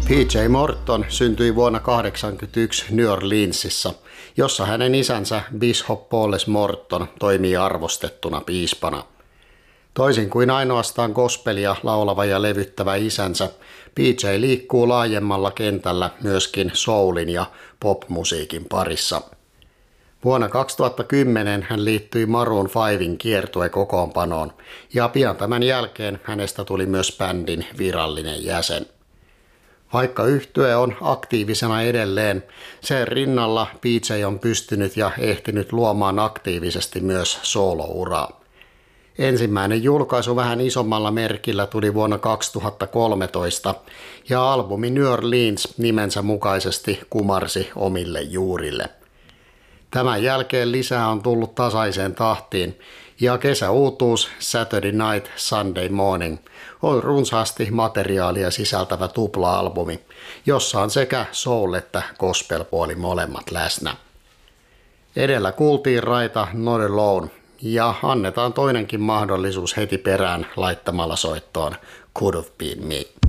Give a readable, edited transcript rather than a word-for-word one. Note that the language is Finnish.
PJ Morton syntyi vuonna 1981 New Orleansissa, jossa hänen isänsä Bishop Paulus Morton toimii arvostettuna piispana. Toisin kuin ainoastaan gospelia laulava ja levyttävä isänsä, PJ liikkuu laajemmalla kentällä myöskin soulin ja popmusiikin parissa. Vuonna 2010 hän liittyi Maroon 5:in kiertuekokoonpanoon ja pian tämän jälkeen hänestä tuli myös bändin virallinen jäsen. Vaikka yhtye on aktiivisena edelleen, sen rinnalla PJ on pystynyt ja ehtinyt luomaan aktiivisesti myös soolouraa. Ensimmäinen julkaisu vähän isommalla merkillä tuli vuonna 2013 ja albumi New Orleans nimensä mukaisesti kumarsi omille juurille. Tämän jälkeen lisää on tullut tasaiseen tahtiin ja kesäuutuus Saturday Night Sunday Morning on runsaasti materiaalia sisältävä tupla-albumi, jossa on sekä soul- että gospel-puoli molemmat läsnä. Edellä kuultiin raita Not Alone ja annetaan toinenkin mahdollisuus heti perään laittamalla soittoon Could Have Been Me.